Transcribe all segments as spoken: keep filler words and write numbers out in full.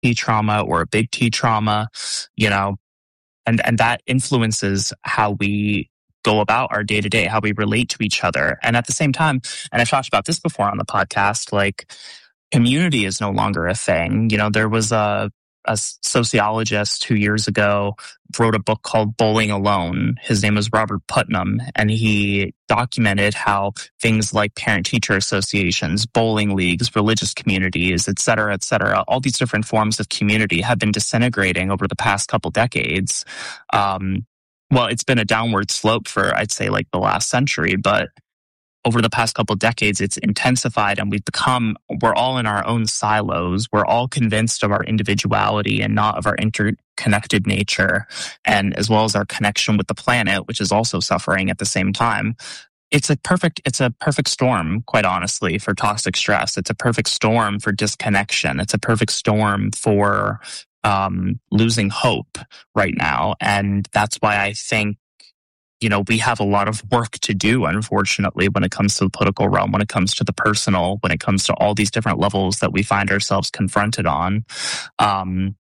T trauma or a big T trauma, you know, and, and that influences how we go about our day to day, how we relate to each other. And at the same time, and I've talked about this before on the podcast, like community is no longer a thing. You know, there was a, a sociologist who years ago wrote a book called Bowling Alone. His name was Robert Putnam, and he documented how things like parent-teacher associations, bowling leagues, religious communities, et cetera, et cetera, all these different forms of community have been disintegrating over the past couple decades. Um, well, it's been a downward slope for, I'd say, like the last century, but over the past couple of decades, it's intensified, and we've become, we're all in our own silos. We're all convinced of our individuality and not of our interconnected nature, and as well as our connection with the planet, which is also suffering at the same time. It's a perfect, it's a perfect storm, quite honestly, for toxic stress. It's a perfect storm for disconnection. It's a perfect storm for um, losing hope right now. And that's why I think, you know, we have a lot of work to do, unfortunately, when it comes to the political realm, when it comes to the personal, when it comes to all these different levels that we find ourselves confronted on. Um,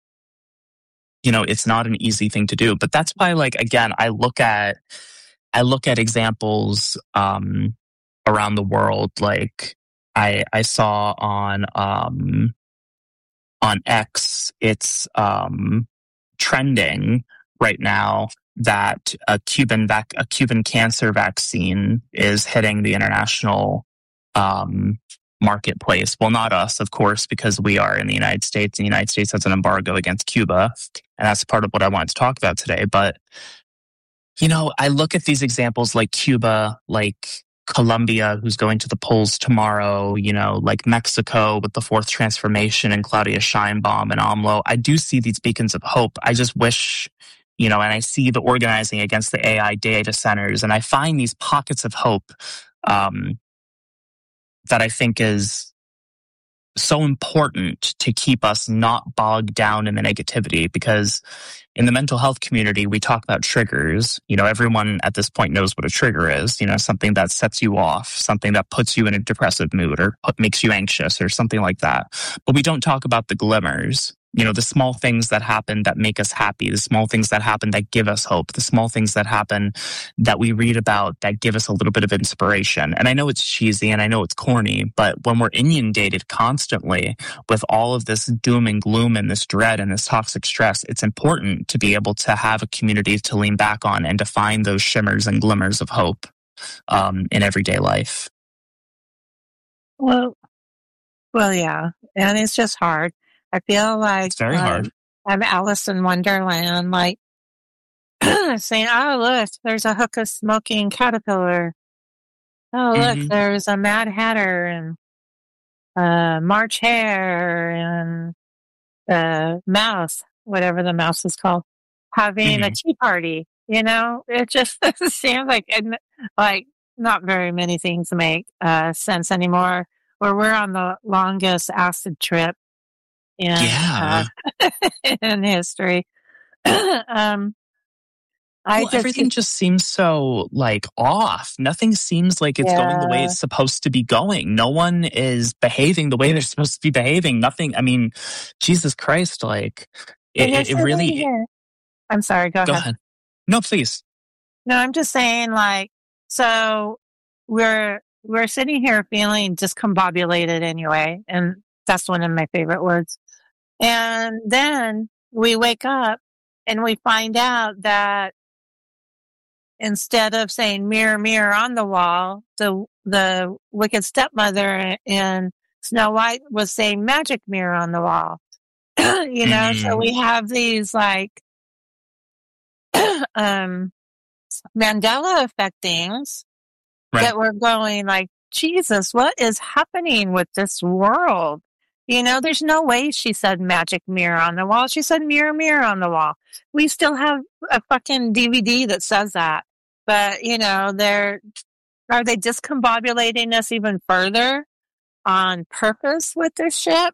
you know, it's not an easy thing to do. But that's why, like, again, I look at, I look at examples um, around the world. Like I, I saw on um, on X, it's um, trending right now that a Cuban vac- a Cuban cancer vaccine is hitting the international um, marketplace. Well, not us, of course, because we are in the United States, and the United States has an embargo against Cuba, and that's part of what I wanted to talk about today. But, you know, I look at these examples like Cuba, like Colombia, who's going to the polls tomorrow, you know, like Mexico with the fourth transformation and Claudia Sheinbaum and AMLO. I do see these beacons of hope. I just wish... You know, and I see the organizing against the A I data centers, and I find these pockets of hope um, that I think is so important to keep us not bogged down in the negativity. Because in the mental health community, we talk about triggers. You know, everyone at this point knows what a trigger is. You know, something that sets you off, something that puts you in a depressive mood or makes you anxious or something like that. But we don't talk about the glimmers. You know, the small things that happen that make us happy, the small things that happen that give us hope, the small things that happen that we read about that give us a little bit of inspiration. And I know it's cheesy and I know it's corny, but when we're inundated constantly with all of this doom and gloom and this dread and this toxic stress, it's important to be able to have a community to lean back on and to find those shimmers and glimmers of hope um, in everyday life. Well, well, yeah. And it's just hard. I feel like it's very um, hard. I'm Alice in Wonderland, like saying, "Oh, look, there's a hookah smoking caterpillar. Oh, look, Mm-hmm. there's a Mad Hatter and uh, March Hare and uh, mouse, whatever the mouse is called, having Mm-hmm. a tea party." You know, it just seems like like not very many things make uh, sense anymore. Or we're on the longest acid trip in Yeah. uh, in history. um, I well, just everything just seems so like off. Nothing seems like it's yeah. going the way it's supposed to be going. No one is behaving the way they're supposed to be behaving. Nothing. I mean, Jesus Christ! Like it, it, it really. Here. I'm sorry. Go, go ahead. ahead. No, please. No, I'm just saying. Like, so we're we're sitting here feeling discombobulated anyway, and that's one of my favorite words. And then we wake up and we find out that instead of saying mirror, mirror on the wall, the the wicked stepmother in Snow White was saying magic mirror on the wall. you know, mm. so we have these like um Mandela effect things right. that we're going like, Jesus, what is happening with this world? You know, there's no way she said magic mirror on the wall. She said mirror, mirror on the wall. We still have a fucking D V D that says that. But, you know, they're, are they discombobulating us even further on purpose with this shit?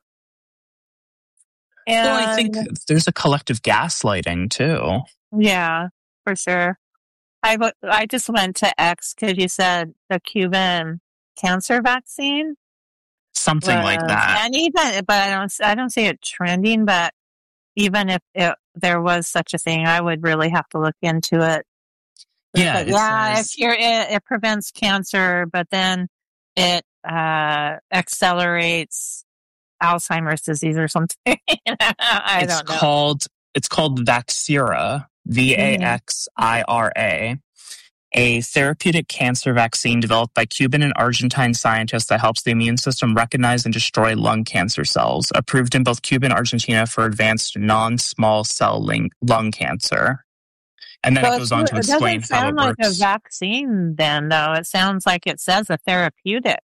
And, well, I think there's a collective gaslighting too. Yeah, for sure. I, I just went to X because you said the Cuban cancer vaccine. Something uh, like that. And even, but I don't, I don't see it trending, but even if it, there was such a thing, I would really have to look into it. Yeah, But it yeah, says if you're, it, it prevents cancer, but then it uh, accelerates Alzheimer's disease or something. I it's don't know. called it's called Vaxira, V A Mhm. X I R A, a therapeutic cancer vaccine developed by Cuban and Argentine scientists that helps the immune system recognize and destroy lung cancer cells, approved in both Cuba and Argentina for advanced non-small cell lung, lung cancer. And then So it it's, goes on to it explain doesn't how sound it like a works. vaccine then, though. It sounds like it says a therapeutic.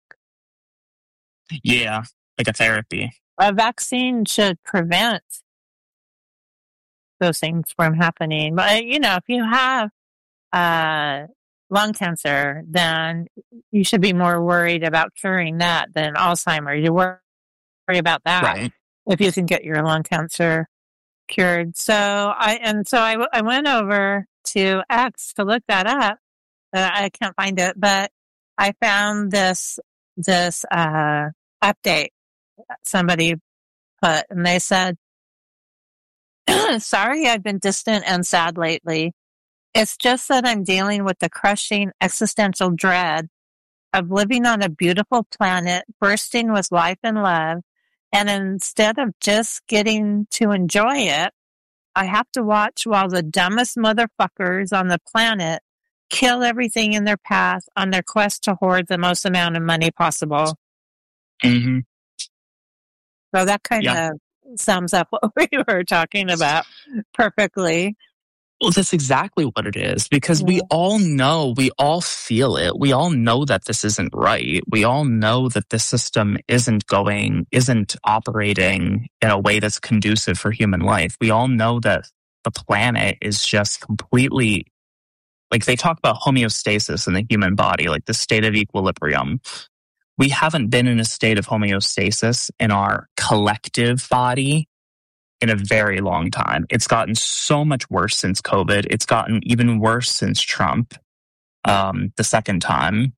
Yeah, like a therapy. A vaccine should prevent those things from happening. But, you know, if you have uh, lung cancer, then you should be more worried about curing that than Alzheimer's. You worry about that Right. if you can get your lung cancer cured. So I and so I, I went over to X to look that up. Uh, I can't find it, but I found this this uh, update somebody put, and they said, "Sorry, I've been distant and sad lately. It's just that I'm dealing with the crushing existential dread of living on a beautiful planet bursting with life and love, and instead of just getting to enjoy it, I have to watch while the dumbest motherfuckers on the planet kill everything in their path on their quest to hoard the most amount of money possible." Mm-hmm. So that kind Yeah. of sums up what we were talking about perfectly. Well, that's exactly what it is, because we Yeah. all know, we all feel it. We all know that this isn't right. We all know that this system isn't going, isn't operating in a way that's conducive for human life. We all know that the planet is just completely, like they talk about homeostasis in the human body, like the state of equilibrium. We haven't been in a state of homeostasis in our collective body in a very long time. It's gotten so much worse since COVID. It's gotten even worse since Trump, um, the second time.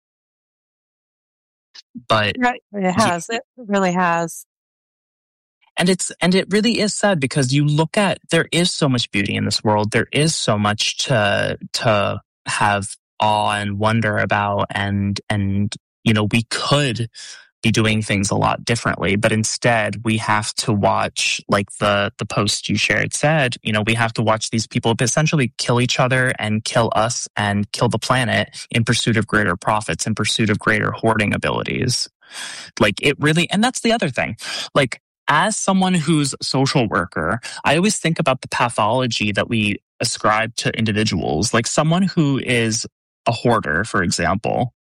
But Right. It has. It really has. and it's and it really is sad, because you look at, there is so much beauty in this world. There is so much to to have awe and wonder about, and and you know, we could be doing things a lot differently, but instead we have to watch, like the the post you shared said, you know, we have to watch these people essentially kill each other and kill us and kill the planet in pursuit of greater profits, in pursuit of greater hoarding abilities. Like it really, and that's the other thing. Like, as someone who's a social worker, I always think about the pathology that we ascribe to individuals. Like someone who is a hoarder, for example,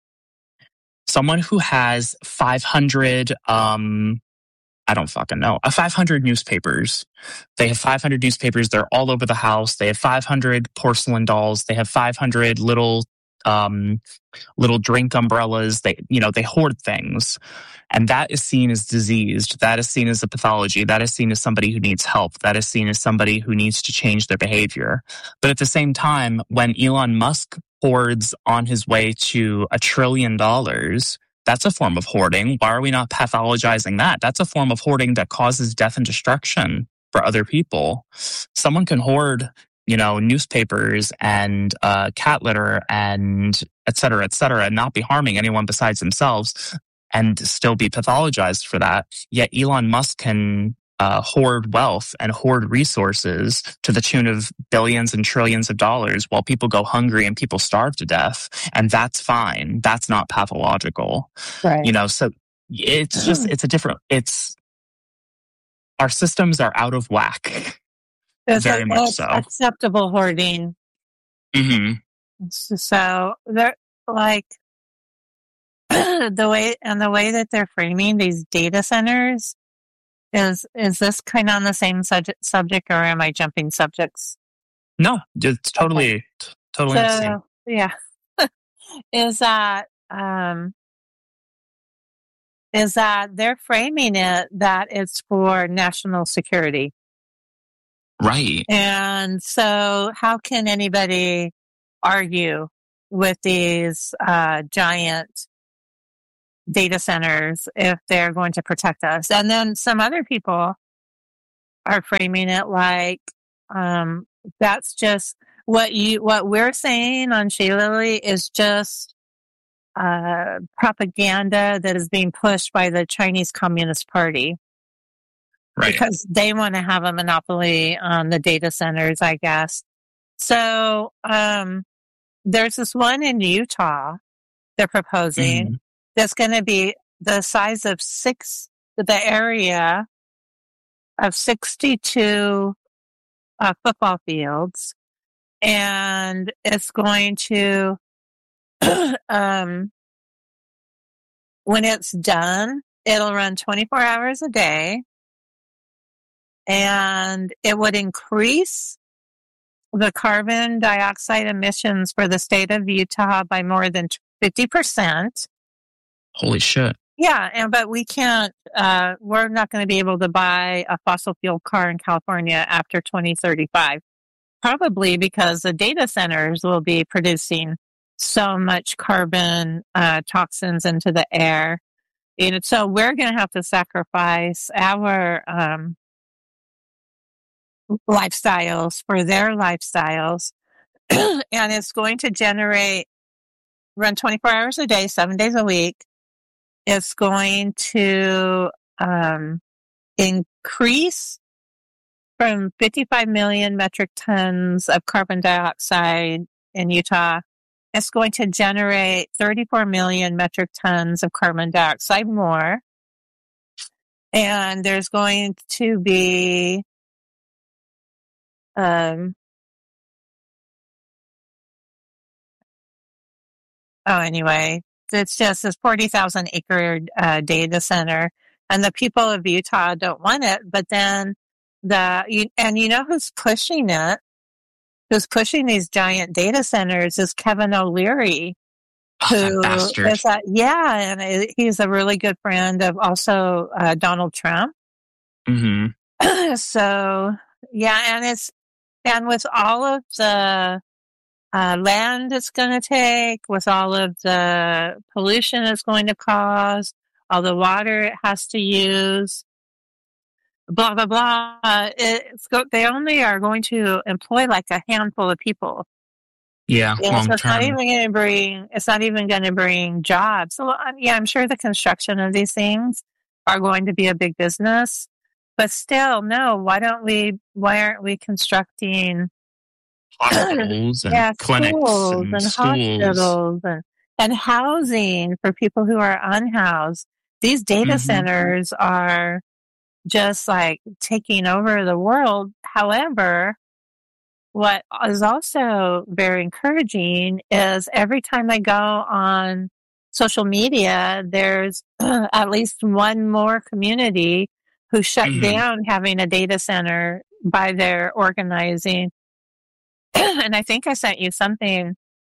someone who has five hundred, um, I don't fucking know, uh, five hundred newspapers. They have five hundred newspapers. They're all over the house. They have five hundred porcelain dolls. They have five hundred little, um, little drink umbrellas. They, you know, they hoard things. And that is seen as diseased. That is seen as a pathology. That is seen as somebody who needs help. That is seen as somebody who needs to change their behavior. But at the same time, when Elon Musk hoards on his way to a trillion dollars, that's a form of hoarding. Why are we not pathologizing that? That's a form of hoarding that causes death and destruction for other people. Someone can hoard, you know, newspapers and uh, cat litter and et cetera, et cetera, and not be harming anyone besides themselves, and still be pathologized for that. Yet Elon Musk can uh, hoard wealth and hoard resources to the tune of billions and trillions of dollars while people go hungry and people starve to death. And that's fine. That's not pathological. Right. You know, so it's just, it's a different, it's, our systems are out of whack. It's Very like, much it's so. acceptable hoarding. Mm-hmm. So they're like the way and the way that they're framing these data centers is is this kind of on the same subject subject, or am I jumping subjects? No, it's totally, Okay. t- totally the same. So yeah, is that um is that they're framing it that it's for national security. Right. And so how can anybody argue with these uh, giant data centers if they're going to protect us? And then some other people are framing it like um, that's just what you what we're saying on Shea Lily is just uh, propaganda that is being pushed by the Chinese Communist Party. Right. Because they want to have a monopoly on the data centers, I guess. So um, there's this one in Utah they're proposing Mm-hmm. that's going to be the size of six, the area of sixty-two uh, football fields. And it's going to, um, when it's done, it'll run twenty-four hours a day. And it would increase the carbon dioxide emissions for the state of Utah by more than fifty percent. Holy shit. Yeah, and but we can't, uh, we're not going to be able to buy a fossil fuel car in California after twenty thirty-five. Probably because the data centers will be producing so much carbon uh, toxins into the air. And so we're going to have to sacrifice our um, lifestyles for their lifestyles. And it's going to generate, run twenty-four hours a day, seven days a week. It's going to um, increase from fifty-five million metric tons of carbon dioxide in Utah. It's going to generate thirty-four million metric tons of carbon dioxide more. And there's going to be um, oh, anyway, it's just this forty thousand acre uh, data center, and the people of Utah don't want it. But then the you, and you know who's pushing it? Who's pushing these giant data centers is Kevin O'Leary, Oh, who that bastard. is a, yeah, and he's a really good friend of also uh, Donald Trump. Mm-hmm. So yeah, and it's and with all of the Uh, land it's going to take, with all of the pollution it's going to cause, all the water it has to use, blah, blah, blah. It's go- they only are going to employ like a handful of people. Yeah, Yeah, long so it's not term. even going to bring, it's not even going to bring jobs. So um, yeah, I'm sure the construction of these things are going to be a big business, but still, no, why don't we, why aren't we constructing Hospitals and yeah, clinics schools and and schools. hospitals and, and housing for people who are unhoused. These data Mhm. centers are just like taking over the world. However, what is also very encouraging is every time I go on social media, there's at least one more community who shut Mhm. down having a data center by their organizing. And I think I sent you something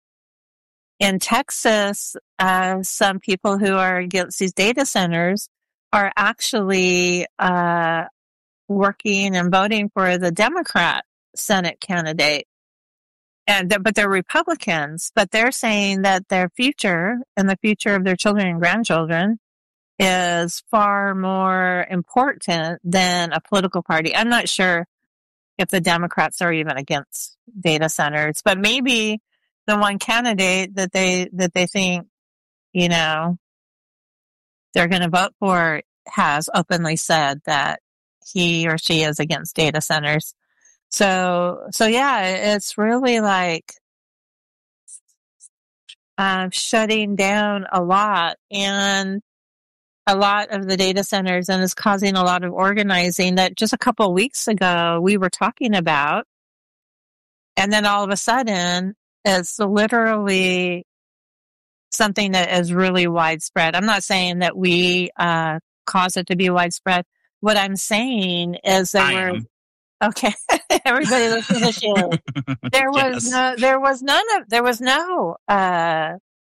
in Texas. Uh, some people who are against these data centers are actually uh, working and voting for the Democrat Senate candidate. And they're, but they're Republicans, but they're saying that their future and the future of their children and grandchildren is far more important than a political party. I'm not sure if the Democrats are even against data centers, but maybe the one candidate that they that they think, you know, they're going to vote for has openly said that he or she is against data centers. So, so yeah, it's really like uh, shutting down a lot and a lot of the data centers, and is causing a lot of organizing that just a couple of weeks ago we were talking about. And then all of a sudden, it's literally something that is really widespread. I'm not saying that we uh, cause it to be widespread. What I'm saying is that I we're am. okay. Everybody listen to Sheila. There was Yes. no, there was none of, there was no, uh,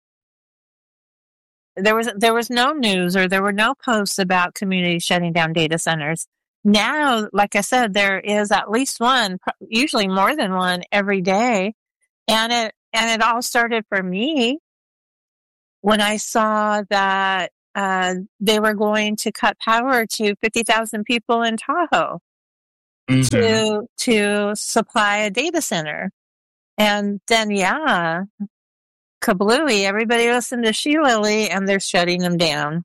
there was there was no news, or there were no posts about communities shutting down data centers. Now, like I said, there is at least one, usually more than one every day. And it, and it all started for me when I saw that, uh, they were going to cut power to fifty thousand people in Tahoe. Mhm. to to supply a data center. And then, yeah, kablooey, everybody listened to She Lily, and they're shutting them down.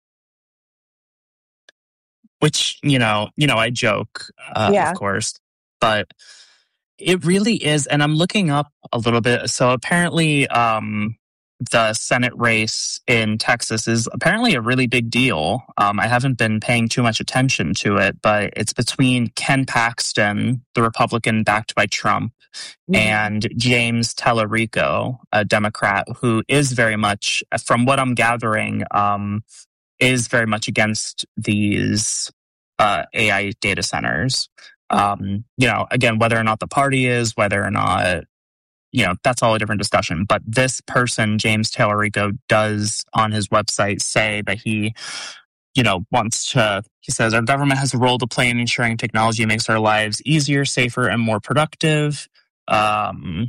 Which, you know, you know, I joke, uh, Yeah. of course, but it really is. And I'm looking up a little bit. So apparently, um, the Senate race in Texas is apparently a really big deal. Um, I haven't been paying too much attention to it, but it's between Ken Paxton, the Republican backed by Trump, Mhm. and James Tallarico, a Democrat who is very much, from what I'm gathering, um, is very much against these uh, A I data centers. Um, you know, again, whether or not the party is, whether or not, you know, that's all a different discussion. But this person, James Tallarico, does on his website say that he, you know, wants to, he says, our government has a role to play in ensuring technology makes our lives easier, safer, and more productive. Um,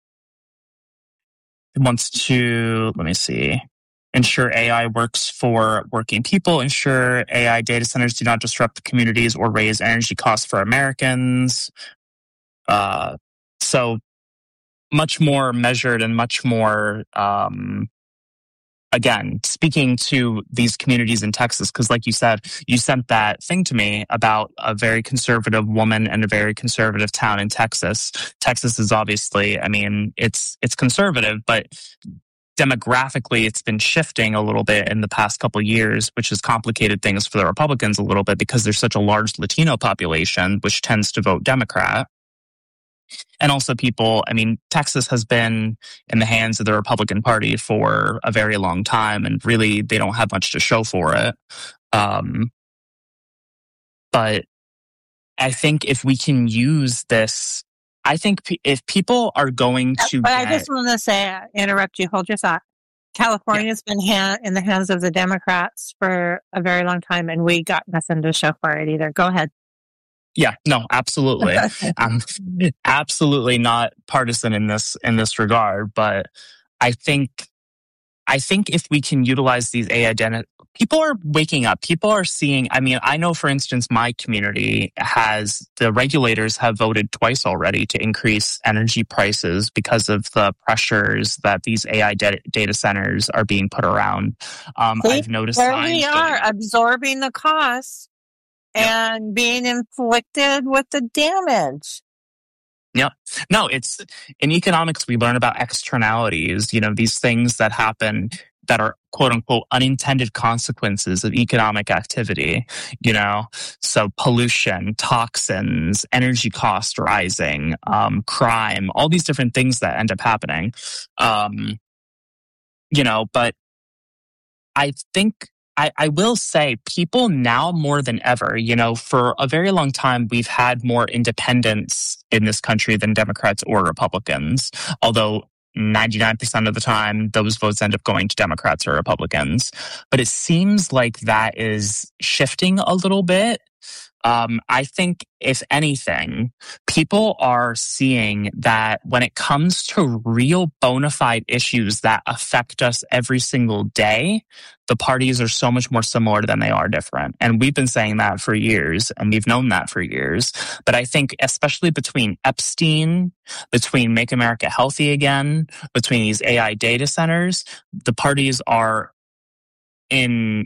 he wants to, let me see, ensure A I works for working people, ensure A I data centers do not disrupt communities or raise energy costs for Americans. Uh, so much more measured and much more, um, again, speaking to these communities in Texas, because like you said, you sent that thing to me about a very conservative woman and a very conservative town in Texas. Texas is obviously, I mean, it's it's conservative, but demographically it's been shifting a little bit in the past couple of years, which has complicated things for the Republicans a little bit because there's such a large Latino population, which tends to vote Democrat. And also people, I mean, Texas has been in the hands of the Republican Party for a very long time, and really they don't have much to show for it. Um, but I think if we can use this, I think p- if people are going to But get, I just want to say, uh, interrupt you, hold your thought. California's been ha- in the hands of the Democrats for a very long time, and we got nothing to show for it either. Go ahead. yeah, no, absolutely. I'm absolutely not partisan in this in this regard, but I think I think if we can utilize these A I data, people are waking up. People are seeing. I mean, I know, for instance, my community has the regulators have voted twice already to increase energy prices because of the pressures that these A I data, data centers are being put around. Um, See, I've noticed there signs we going are, up. absorbing the costs Yep. and being inflicted with the damage. Yep. No, it's in economics, we learn about externalities, you know, these things that happen that are quote unquote unintended consequences of economic activity, you know, so pollution, toxins, energy cost rising, um, crime, all these different things that end up happening. Um, you know, but I think I, I will say people now more than ever, you know, for a very long time, we've had more independents in this country than Democrats or Republicans, although ninety-nine percent of the time, those votes end up going to Democrats or Republicans. But it seems like that is shifting a little bit. Um, I think, if anything, people are seeing that when it comes to real bona fide issues that affect us every single day, the parties are so much more similar than they are different. And we've been saying that for years, and we've known that for years. But I think especially between Epstein, between Make America Healthy Again, between these A I data centers, the parties are in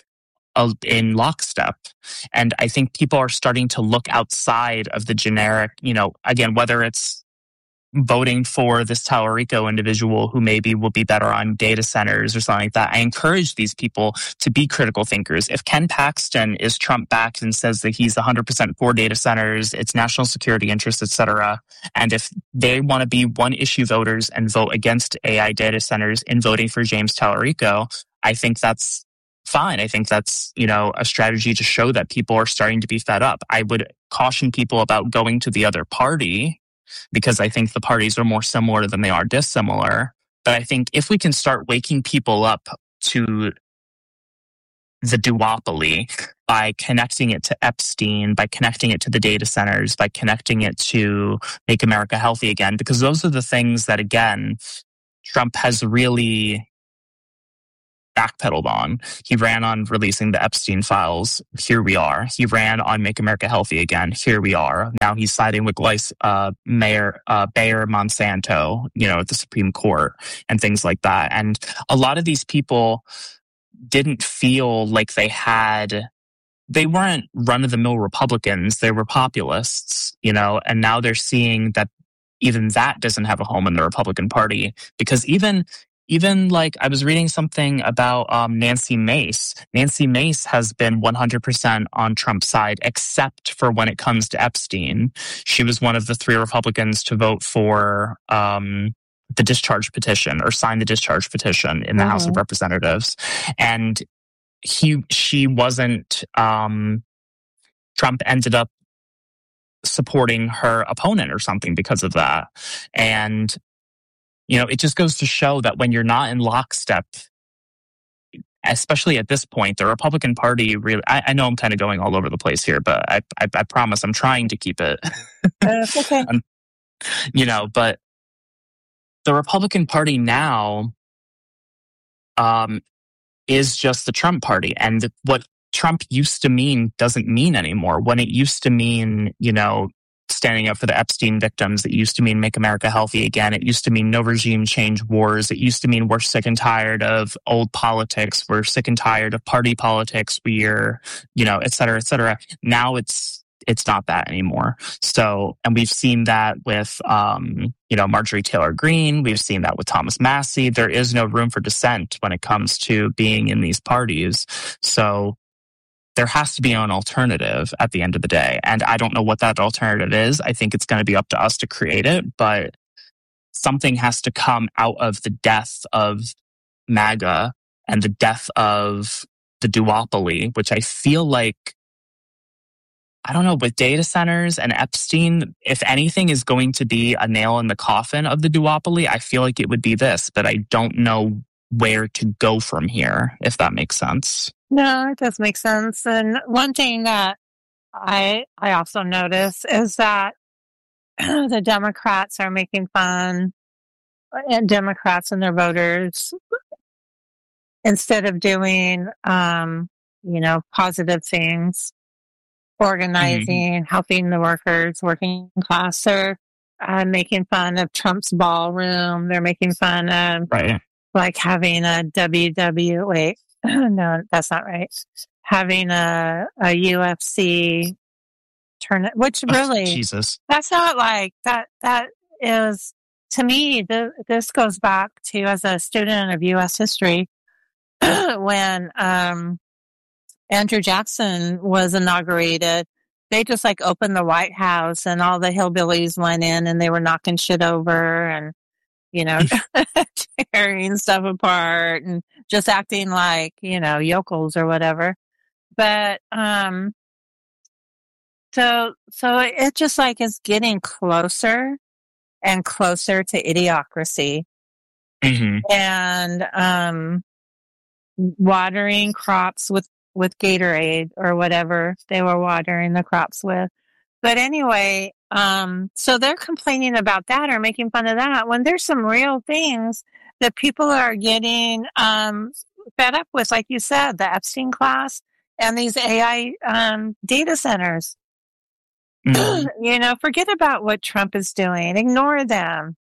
in lockstep. And I think people are starting to look outside of the generic, you know, again, whether it's voting for this Tallarico individual who maybe will be better on data centers or something like that. I encourage these people to be critical thinkers. If Ken Paxton is Trump backed and says that he's one hundred percent for data centers, it's national security interests, et cetera, and if they want to be one issue voters and vote against A I data centers in voting for James Tallarico, I think that's fine. I think that's, you know, a strategy to show that people are starting to be fed up. I would caution people about going to the other party because I think the parties are more similar than they are dissimilar. But I think if we can start waking people up to the duopoly by connecting it to Epstein, by connecting it to the data centers, by connecting it to Make America Healthy Again, because those are the things that, again, Trump has really backpedaled on. He ran on releasing the Epstein files. Here we are. He ran on Make America Healthy Again. Here we are. Now he's siding with uh, Mayor uh, Bayer Monsanto, you know, at the Supreme Court and things like that. And a lot of these people didn't feel like they had, they weren't run-of-the-mill Republicans. They were populists, you know, and now they're seeing that even that doesn't have a home in the Republican Party, because even Even like I was reading something about um, Nancy Mace. Nancy Mace has been one hundred percent on Trump's side, except for when it comes to Epstein. She was one of the three Republicans to vote for um, the discharge petition or sign the discharge petition in the mm-hmm. House of Representatives. And he, she wasn't, um, Trump ended up supporting her opponent or something because of that. And you know, it just goes to show that when you're not in lockstep, especially at this point, the Republican Party really, I, I know I'm kind of going all over the place here, but I, I, I promise I'm trying to keep it, uh, okay. um, you know, but the Republican Party now um, is just the Trump Party. And what Trump used to mean doesn't mean anymore. When it used to mean, you know, standing up for the Epstein victims, it used to mean Make America Healthy Again. It used to mean no regime change wars. It used to mean we're sick and tired of old politics. We're sick and tired of party politics. We're, you know, et cetera, et cetera. Now it's, it's not that anymore. So, and we've seen that with, um, you know, Marjorie Taylor Greene. We've seen that with Thomas Massey. There is no room for dissent when it comes to being in these parties. So, there has to be an alternative at the end of the day. And I don't know what that alternative is. I think it's going to be up to us to create it, but something has to come out of the death of MAGA and the death of the duopoly, which I feel like, I don't know, with data centers and Epstein, if anything is going to be a nail in the coffin of the duopoly, I feel like it would be this, but I don't know where to go from here, if that makes sense. No, it does make sense. And one thing that I I also notice is that the Democrats are making fun, and Democrats and their voters, instead of doing, um, you know, positive things, organizing, mm-hmm. helping the workers, working class, they're uh, making fun of Trump's ballroom. They're making fun of right. like having a W W, wait, no, that's not right. Having a, a U F C tournament, which really, oh, Jesus, that's not like that. That is, to me, the, this goes back to as a student of U S history when um, Andrew Jackson was inaugurated. They just like opened the White House and all the hillbillies went in and they were knocking shit over and, you know, tearing stuff apart and just acting like, you know, yokels or whatever. But, um, so, so it just like is getting closer and closer to idiocracy. Mm-hmm. And, um, watering crops with, with Gatorade or whatever they were watering the crops with. But anyway, um, so they're complaining about that or making fun of that when there's some real things that people are getting um, fed up with, like you said, the Epstein class and these A I um, data centers. Mm-hmm. You know, forget about what Trump is doing. Ignore them.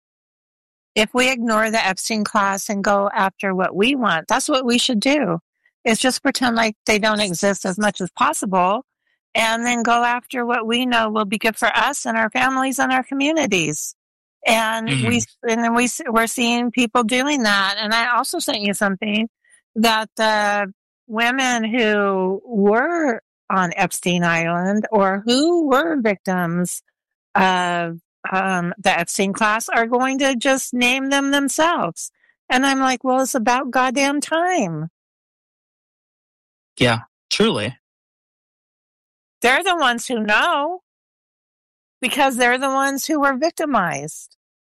If we ignore the Epstein class and go after what we want, that's what we should do. Is just pretend like they don't exist as much as possible. And then go after what we know will be good for us and our families and our communities. And mm-hmm. we, and then we, we're seeing people doing that. And I also sent you something that the women who were on Epstein Island or who were victims of um, the Epstein class are going to just name them themselves. And I'm like, well, it's about goddamn time. Yeah, truly. They're the ones who know because they're the ones who were victimized.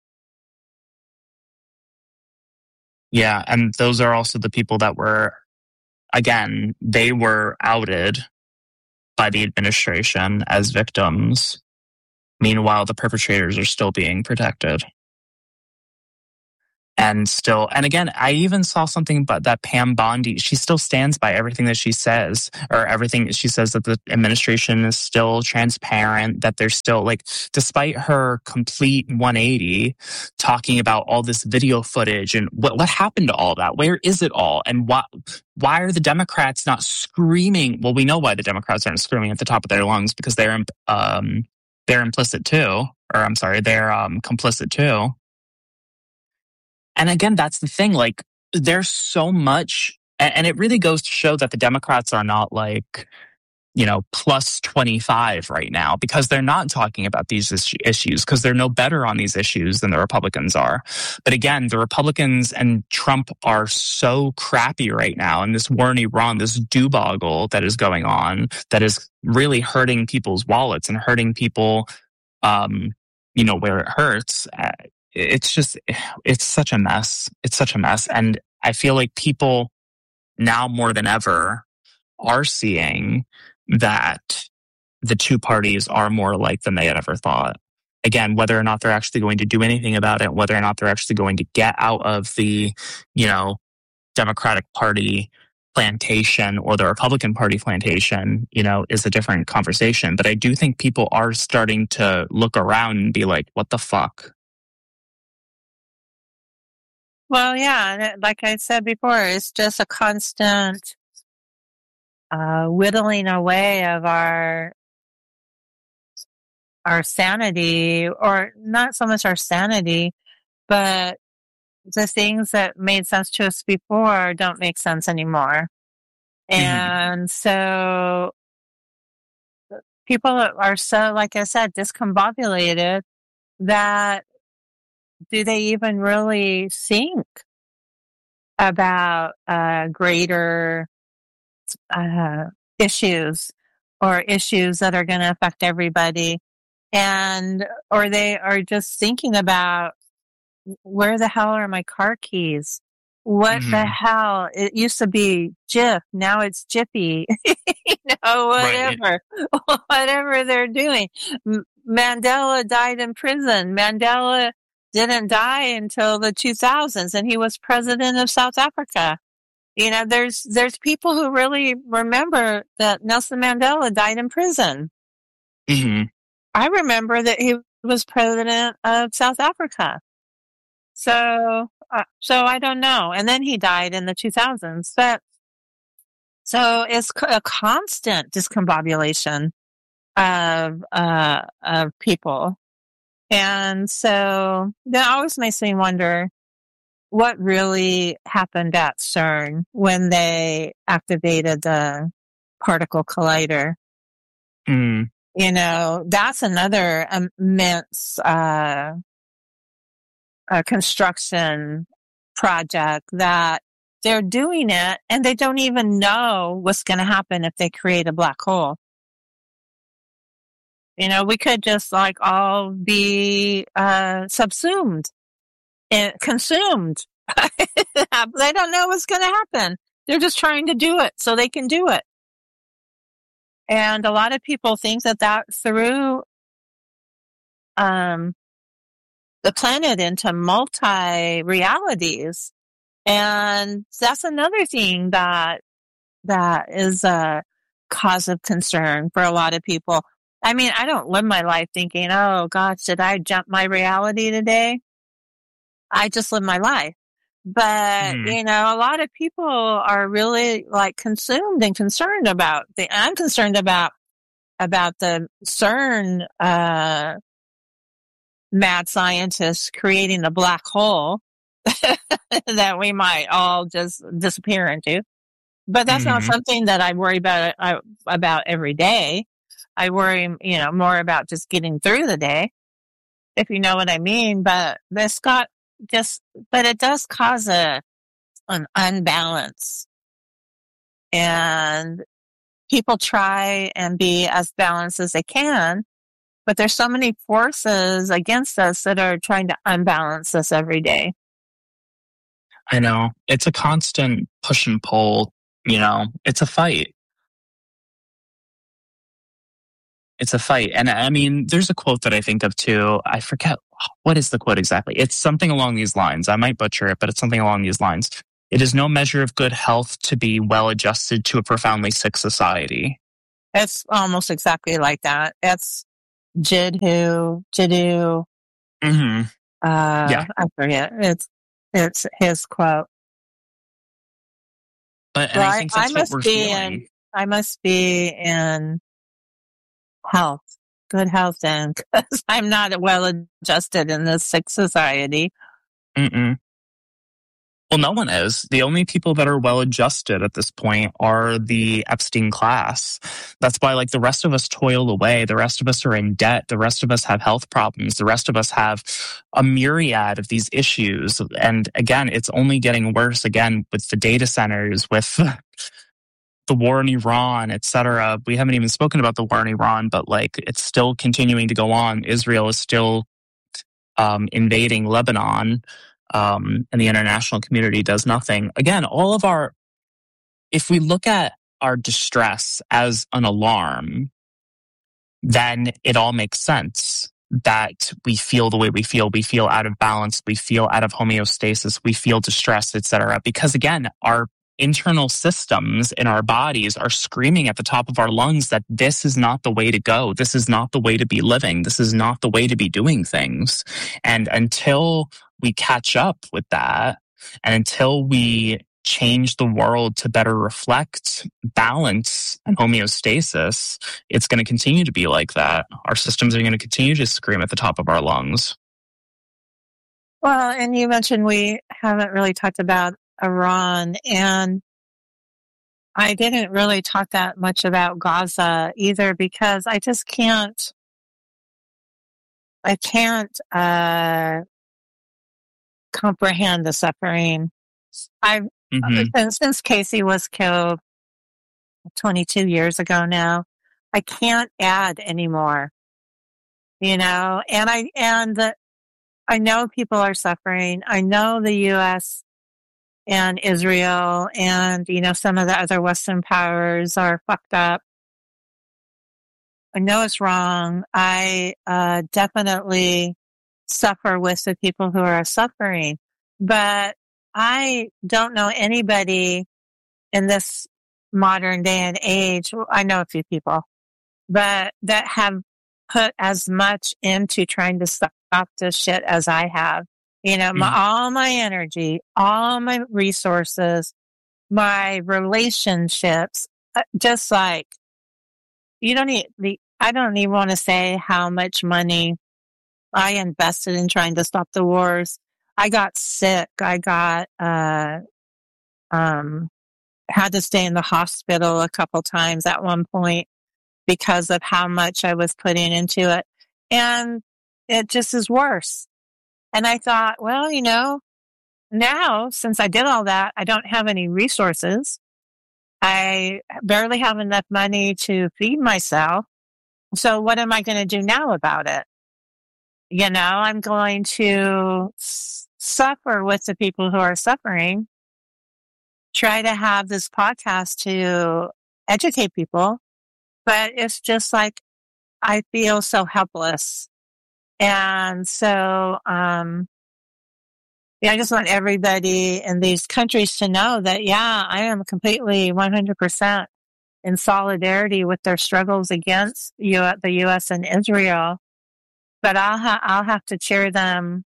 Yeah, and those are also the people that were, again, they were outed by the administration as victims. Meanwhile, the perpetrators are still being protected. And still, and again, I even saw something about that Pam Bondi. She still stands by everything that she says, or everything she says, that the administration is still transparent, that they're still, like, despite her complete one eighty, talking about all this video footage and what what happened to all that? Where is it all? And why why are the Democrats not screaming? Well, we know why the Democrats aren't screaming at the top of their lungs, because they're um they're implicit too, or I'm sorry, they're um complicit too. And again, that's the thing, like, there's so much, and, and it really goes to show that the Democrats are not, like, you know, plus twenty-five right now, because they're not talking about these is- issues, because they're no better on these issues than the Republicans are. But again, the Republicans and Trump are so crappy right now, and this war in Iran, this doobogle that is going on, that is really hurting people's wallets and hurting people, um, you know, where it hurts. Uh, It's just, it's such a mess. It's such a mess. And I feel like people now more than ever are seeing that the two parties are more alike than they had ever thought. Again, whether or not they're actually going to do anything about it, whether or not they're actually going to get out of the, you know, Democratic Party plantation or the Republican Party plantation, you know, is a different conversation. But I do think people are starting to look around and be like, what the fuck? Well, yeah, and it- like I said before, it's just a constant uh, whittling away of our our sanity, or not so much our sanity, but the things that made sense to us before don't make sense anymore. Mhm. And so people are so, like I said, discombobulated that do they even really think about uh, greater uh, issues, or issues that are going to affect everybody? And, or they are just thinking about, where the hell are my car keys? What the Mhm. hell? It used to be Jif, now it's Jiffy. You know, Right. whatever, whatever they're doing. M- Mandela died in prison. Mandela didn't die until the two thousands, and he was president of South Africa. You know, there's there's people who really remember that Nelson Mandela died in prison. Mhm. I remember that he was president of South Africa. So, uh, so I don't know. And then he died in the two thousands. But so it's c- a constant discombobulation of uh, of people, and so that always makes me wonder what really happened at CERN when they activated the particle collider. Mm. You know, that's another immense uh, uh, construction project that they're doing it, and they don't even know what's going to happen if they create a black hole. You know, we could just like all be uh, subsumed and consumed. They don't know what's going to happen. They're just trying to do it so they can do it. And a lot of people think that that threw um, the planet into multi realities, and that's another thing that that is a cause of concern for a lot of people. I mean, I don't live my life thinking, "Oh gosh, did I jump my reality today?" I just live my life. But, Mhm. you know, a lot of people are really like consumed and concerned about the, I'm concerned about, about the CERN, uh, mad scientists creating a black hole that we might all just disappear into. But that's not Mhm. something that I worry about, I, about every day. I worry, you know, more about just getting through the day, if you know what I mean. But this got just, but it does cause a, an unbalance, and people try and be as balanced as they can, but there's so many forces against us that are trying to unbalance us every day. I know. It's a constant push and pull, you know, it's a fight. It's a fight. And I mean, there's a quote that I think of too. I forget what is the quote exactly? It's something along these lines. I might butcher it, but it's something along these lines. It is no measure of good health to be well adjusted to a profoundly sick society. It's almost exactly like that. It's Jiddu, Jiddu. Mm-hmm. Uh, yeah. I forget. It's it's his quote. But and so I think that's I, I what must we're be feeling. in. I must be in health, good health, then, because I'm not well adjusted in this sick society. Mm-mm. Well, no one is. The only people that are well adjusted at this point are the Epstein class. That's why, like, the rest of us toil away. The rest of us are in debt. The rest of us have health problems. The rest of us have a myriad of these issues. And again, it's only getting worse again with the data centers, with the war in Iran, et cetera. We haven't even spoken about the war in Iran, but like it's still continuing to go on. Israel is still um, invading Lebanon. Um, and the international community does nothing. Again, all of our, if we look at our distress as an alarm, then it all makes sense that we feel the way we feel. We feel out of balance. We feel out of homeostasis. We feel distress, et cetera. Because again, our internal systems in our bodies are screaming at the top of our lungs that this is not the way to go. This is not the way to be living. This is not the way to be doing things. And until we catch up with that, and until we change the world to better reflect balance and homeostasis, it's going to continue to be like that. Our systems are going to continue to scream at the top of our lungs. Well, and you mentioned we haven't really talked about Iran, and I didn't really talk that much about Gaza either, because I just can't, I can't, uh, comprehend the suffering. I've, mm-hmm. since, since Casey was killed twenty-two years ago now, I can't add anymore, you know, and I, and the, I know people are suffering. I know the U S and Israel and, you know, some of the other Western powers are fucked up. I know it's wrong. I uh, definitely suffer with the people who are suffering, but I don't know anybody in this modern day and age. I know a few people, but that have put as much into trying to stop this shit as I have. You know, my, mm-hmm. all my energy, all my resources, my relationships, just like, you don't need the, I don't even want to say how much money I invested in trying to stop the wars. I got sick. I got, uh, um, had to stay in the hospital a couple times at one point because of how much I was putting into it. And it just is worse. And I thought, well, you know, now since I did all that, I don't have any resources. I barely have enough money to feed myself. So what am I going to do now about it? You know, I'm going to s- suffer with the people who are suffering, try to have this podcast to educate people, but it's just like, I feel so helpless. And so, um, yeah, I just want everybody in these countries to know that, yeah, I am completely one hundred percent in solidarity with their struggles against U- the U S and Israel. But I'll, ha- I'll have to cheer them,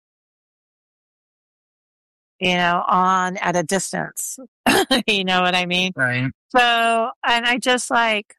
you know, on at a distance. You know what I mean? Right. So, and I just like,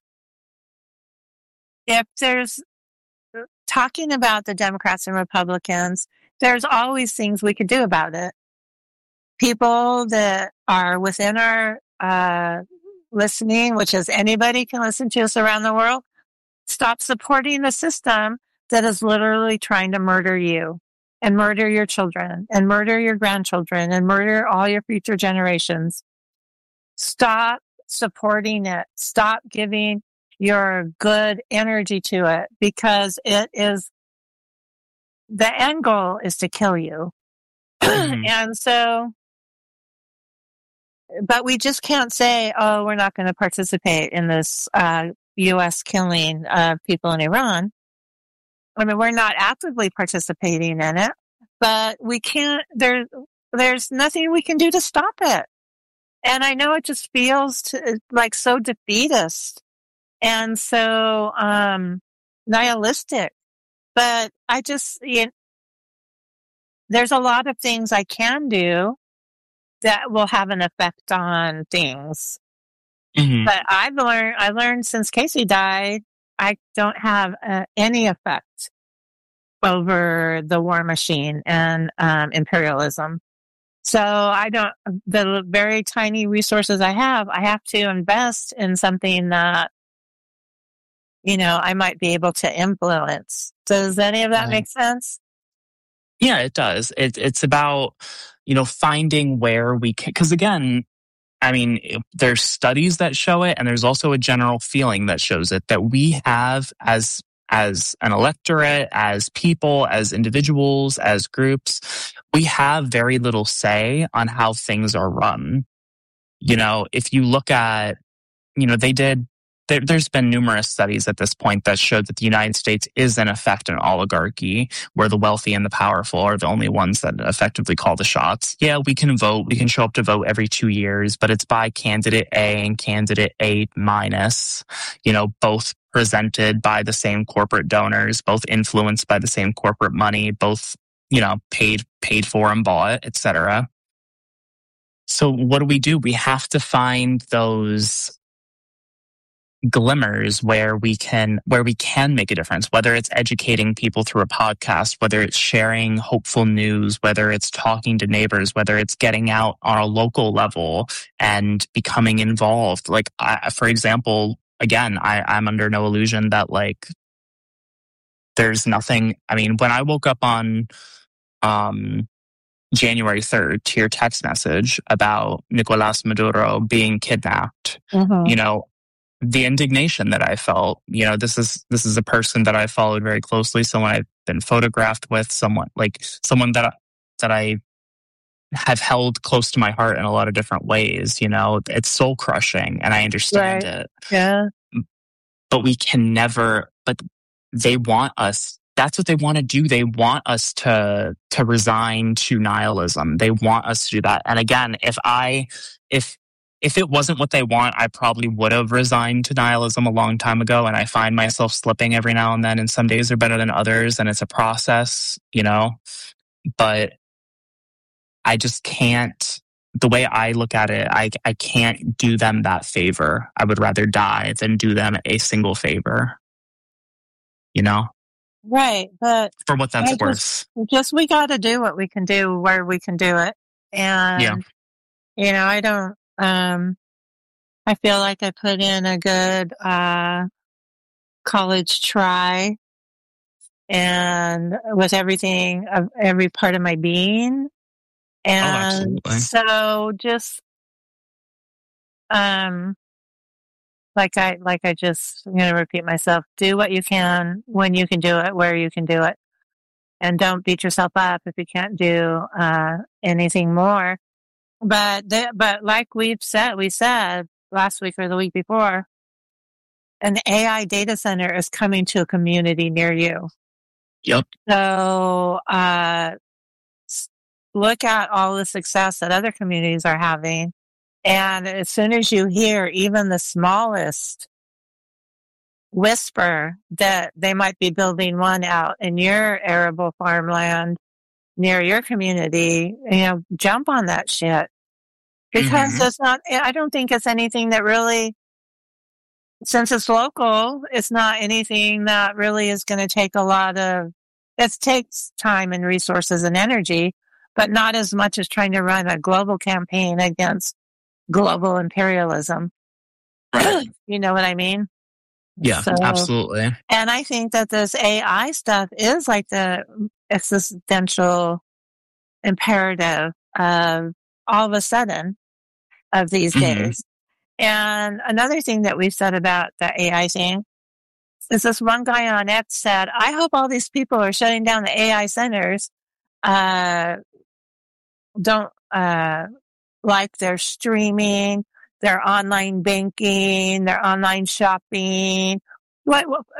if there's talking about the Democrats and Republicans, there's always things we could do about it. People that are within our uh, listening, which is anybody can listen to us around the world, stop supporting the system that is literally trying to murder you and murder your children and murder your grandchildren and murder all your future generations. Stop supporting it. Stop giving your good energy to it, because it is, the end goal is to kill you. Mm-hmm. And so, but we just can't say, oh, we're not going to participate in this uh, U S killing of people in Iran. I mean, we're not actively participating in it, but we can't, there, there's nothing we can do to stop it. And I know it just feels to, like so defeatist and so, um, nihilistic, but I just, you know, there's a lot of things I can do that will have an effect on things. Mm-hmm. But I've learned, I learned since Casey died, I don't have uh, any effect over the war machine and um, imperialism. So I don't, the very tiny resources I have, I have to invest in something that, you know, I might be able to influence. Does any of that Right. make sense? Yeah, it does. It, it's about, you know, finding where we can, because again, I mean, there's studies that show it, and there's also a general feeling that shows it, that we have as as an electorate, as people, as individuals, as groups, we have very little say on how things are run. You know, if you look at, you know, they did, there, there's been numerous studies at this point that showed that the United States is in effect an oligarchy where the wealthy and the powerful are the only ones that effectively call the shots. Yeah, we can vote. We can show up to vote every two years, but it's by candidate A and candidate A minus, you know, both presented by the same corporate donors, both influenced by the same corporate money, both, you know, paid, paid for and bought, et cetera. So what do we do? We have to find those glimmers where we can where we can make a difference, whether it's educating people through a podcast, whether it's sharing hopeful news, whether it's talking to neighbors, whether it's getting out on a local level and becoming involved. Like, I, for example, again, I, I'm under no illusion that like there's nothing. I mean, when I woke up on um January third to your text message about Nicolas Maduro being kidnapped, Mm-hmm. you know, the indignation that I felt, you know, this is this is a person that I followed very closely, someone I've been photographed with, someone like someone that that I have held close to my heart in a lot of different ways. You know, it's soul crushing, and I understand Right. it. Yeah. But we can never. But they want us. That's what they want to do. They want us to to resign to nihilism. They want us to do that. And again, if I if If it wasn't what they want, I probably would have resigned to nihilism a long time ago. And I find myself slipping every now and then, and some days are better than others, and it's a process, you know. But I just can't, the way I look at it, I, I can't do them that favor. I would rather die than do them a single favor, you know, Right. But for what that's I worth. just, just we got to do what we can do where we can do it. And, Yeah. you know, I don't, um, I feel like I put in a good, uh, college try and with everything of every part of my being. And absolutely. so just, um, like I, like I just, I'm going to repeat myself, do what you can when you can do it, where you can do it. And don't beat yourself up if you can't do, uh, anything more. But, the, but like we've said, we said last week or the week before, an A I data center is coming to a community near you. Yep. So, uh, look at all the success that other communities are having. And as soon as you hear even the smallest whisper that they might be building one out in your arable farmland near your community, you know, jump on that shit. Because Mhm. it's not, I don't think it's anything that really, since it's local, it's not anything that really is going to take a lot of, it takes time and resources and energy, but not as much as trying to run a global campaign against global imperialism. Right. You know what I mean? Yeah, So, absolutely. and I think that this A I stuff is like the existential imperative of all of a sudden of these Mhm. days. And another thing that we've said about the A I thing is this one guy on X said, I hope all these people are shutting down the A I centers, uh, don't, uh, like their streaming, their online banking, their online shopping. What, what,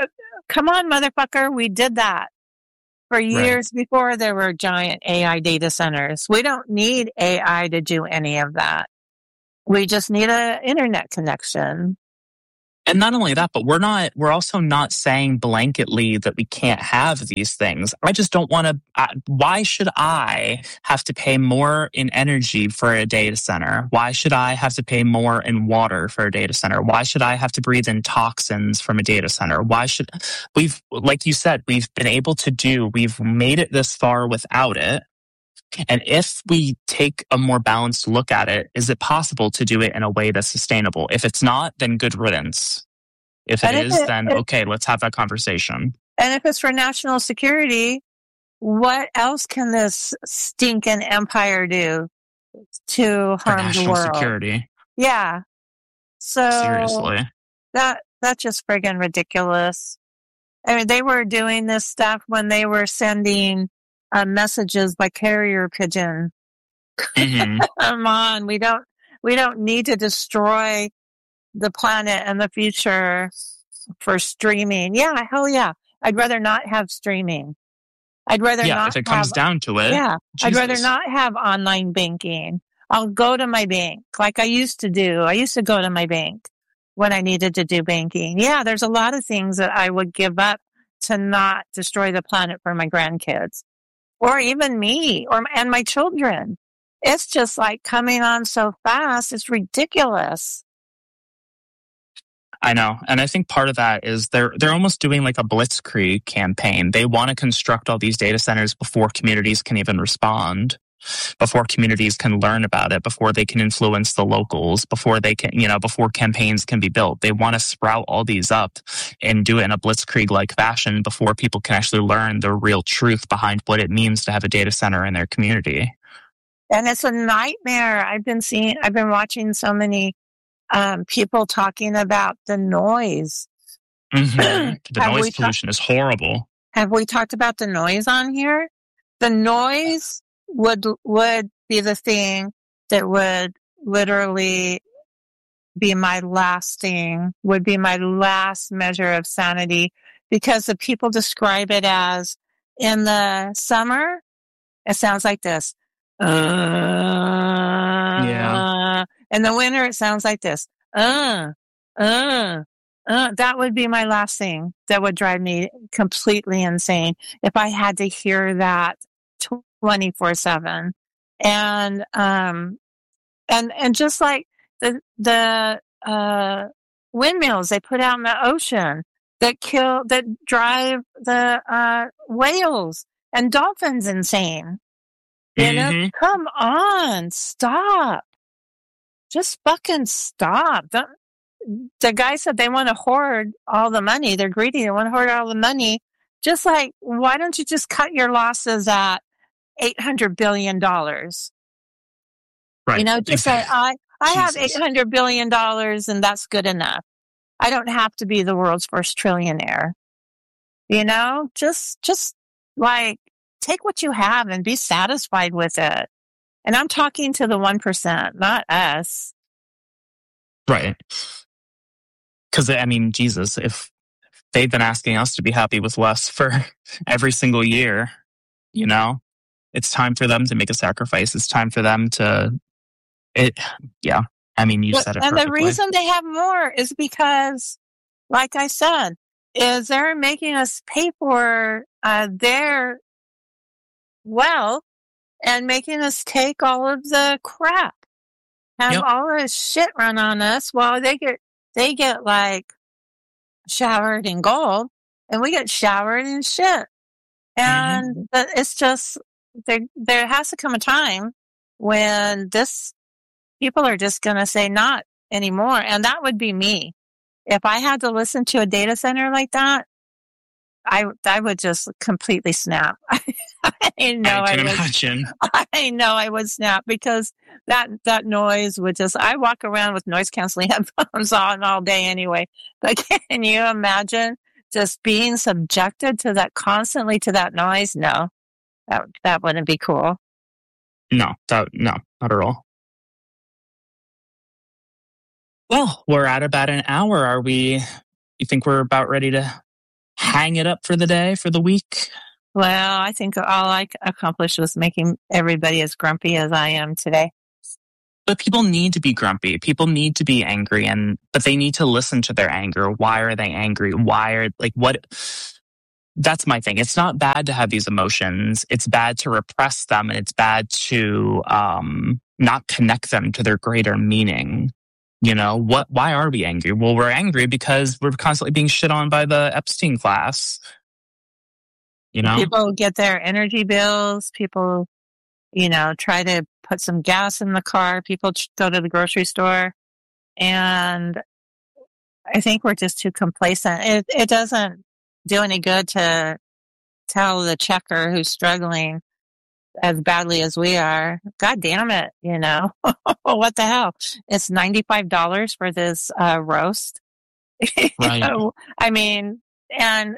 come on, motherfucker. We did that for years right. before there were giant A I data centers. We don't need A I to do any of that. We just need an internet connection. And not only that, but we're not, we're also not saying blanketly that we can't have these things. I just don't want to, uh, why should I have to pay more in energy for a data center? Why should I have to pay more in water for a data center? Why should I have to breathe in toxins from a data center? Why should, we've, like you said, we've been able to do, we've made it this far without it. And if we take a more balanced look at it, is it possible to do it in a way that's sustainable? If it's not, then good riddance. If it is, it, then it, okay, let's have that conversation. And if it's for national security, what else can this stinking empire do to harm national the world? Security. Yeah. So seriously, that that's just friggin' ridiculous. I mean, they were doing this stuff when they were sending Uh, messages by carrier pigeon. Mm-hmm. Come on, we don't we don't need to destroy the planet and the future for streaming. Yeah, hell yeah. I'd rather not have streaming. I'd rather yeah, not. if it have, comes down to it. Yeah, Jesus. I'd rather not have online banking. I'll go to my bank like I used to do. I used to go to my bank when I needed to do banking. Yeah, there's a lot of things that I would give up to not destroy the planet for my grandkids. Or even me, or and my children. It's just like coming on so fast. It's ridiculous. I know, and I think part of that is they're they're almost doing like a blitzkrieg campaign. They want to construct all these data centers before communities can even respond, before communities can learn about it, before they can influence the locals, before they can, you know, before campaigns can be built. They want to sprout all these up and do it in a blitzkrieg-like fashion before people can actually learn the real truth behind what it means to have a data center in their community. And it's a nightmare. I've been seeing, I've been watching so many um, people talking about the noise. Mm-hmm. The noise pollution ta- is horrible. Have we talked about the noise on here? The noise would would be the thing that would literally be my lasting, would be my last measure of sanity, because the people describe it as, in the summer, it sounds like this. Uh, yeah. In the winter, it sounds like this. Uh, uh, uh. That would be my last thing that would drive me completely insane if I had to hear that twenty-four seven. And, um, and, and just like the, the, uh, windmills they put out in the ocean that kill, that drive the, uh, whales and dolphins insane. You mm-hmm. know, come on, stop. Just fucking stop. Don't, the guy said they want to hoard all the money. They're greedy. They want to hoard all the money. Just like, why don't you just cut your losses at eight hundred billion dollars. Right. You know, just say, I, I have eight hundred billion dollars and that's good enough. I don't have to be the world's first trillionaire. You know, just, just like take what you have and be satisfied with it. And I'm talking to the one percent, not us. Right. Because, I mean, Jesus, if they've been asking us to be happy with less for every single year, you know, it's time for them to make a sacrifice. It's time for them to, it, yeah. I mean, you but, said it and perfectly. the reason they have more is because, like I said, is they're making us pay for uh, their wealth and making us take all of the crap, have yep. all this shit run on us while they get, they get like showered in gold and we get showered in shit. And mm-hmm. it's just, there, there has to come a time when this, people are just going to say not anymore. And that would be me. If I had to listen to a data center like that, I, I would just completely snap. I know I can I would, imagine. I know I would snap because that, that noise would just, I walk around with noise canceling headphones on all day anyway. But can you imagine just being subjected to that constantly, to that noise? No, that, that wouldn't be cool. No, that, no, not at all. Well, we're at about an hour. Are we, you think we're about ready to hang it up for the day, for the week? Well, I think all I accomplished was making everybody as grumpy as I am today. But people need to be grumpy. People need to be angry, and but they need to listen to their anger. Why are they angry? Why are like what? That's my thing. It's not bad to have these emotions. It's bad to repress them, and it's bad to um, not connect them to their greater meaning. You know what? Why are we angry? Well, we're angry because we're constantly being shit on by the Epstein class. You know, people get their energy bills. People, you know, try to put some gas in the car. People go to the grocery store, and I think we're just too complacent. It it doesn't do any good to tell the checker who's struggling as badly as we are, God damn it, you know, what the hell? It's ninety-five dollars for this uh, roast. Right. You know? I mean, and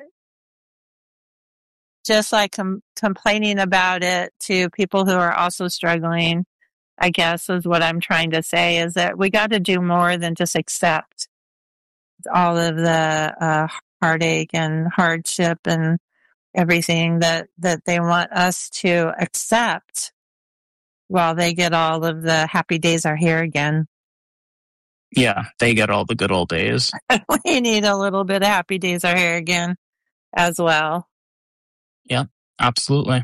just like com- complaining about it to people who are also struggling, I guess is what I'm trying to say, is that we got to do more than just accept all of the uh, heartache and hardship and everything that, that they want us to accept while they get all of the happy days are here again. Yeah, they get all the good old days. We need a little bit of happy days are here again as well. Yeah, absolutely.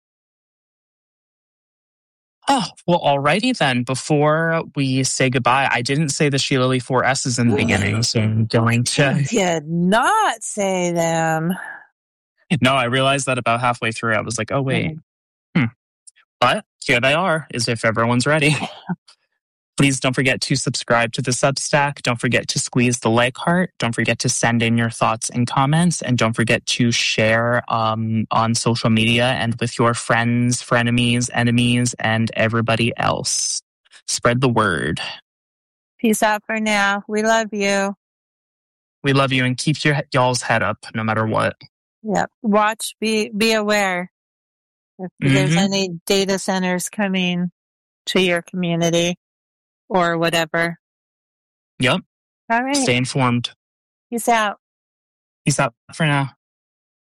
Oh, well, alrighty then. Before we say goodbye, I didn't say the Sheila Lee four S's in the beginning, so I'm going to... You did not say them. No, I realized that about halfway through. I was like, oh, wait. Hmm. But here they are, as if everyone's ready. Please don't forget to subscribe to the Substack. Don't forget to squeeze the like heart. Don't forget to send in your thoughts and comments. And don't forget to share um, on social media and with your friends, frenemies, enemies, and everybody else. Spread the word. Peace out for now. We love you. We love you, and keep your y'all's head up no matter what. Yep. Watch, be be aware if Mm-hmm. there's any data centers coming to your community or whatever. Yep. All right. Stay informed. Peace out. Peace out for now.